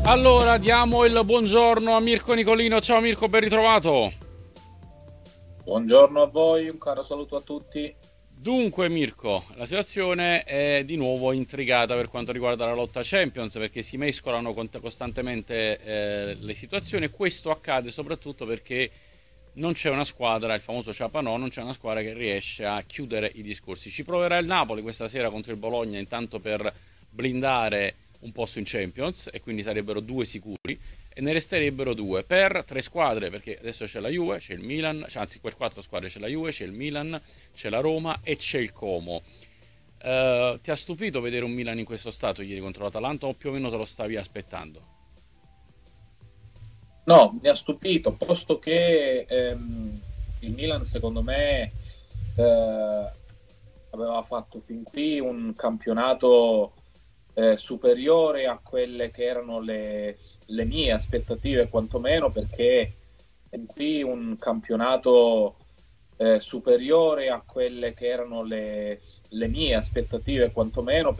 Allora, diamo il buongiorno a Mirko Nicolino. Ciao Mirko, ben ritrovato. Buongiorno a voi, un caro saluto a tutti. Dunque Mirko, la situazione è di nuovo intrigata per quanto riguarda la lotta Champions perché si mescolano costantemente le situazioni e questo accade soprattutto perché non c'è una squadra, il famoso Ciapanò, non c'è una squadra che riesce a chiudere i discorsi. Ci proverà il Napoli questa sera contro il Bologna intanto per blindare un posto in Champions e quindi sarebbero due sicuri e ne resterebbero due per tre squadre perché adesso c'è la Juve, c'è il Milan, cioè, anzi per quattro squadre c'è la Juve, c'è il Milan, c'è la Roma e c'è il Como. Ti ha stupito vedere un Milan in questo stato ieri contro l'Atalanta o più o meno te lo stavi aspettando? No, mi ha stupito, posto che il Milan secondo me aveva fatto fin qui un campionato superiore a quelle che erano le mie aspettative, quantomeno perché fin qui un campionato superiore a quelle che erano le mie aspettative, quantomeno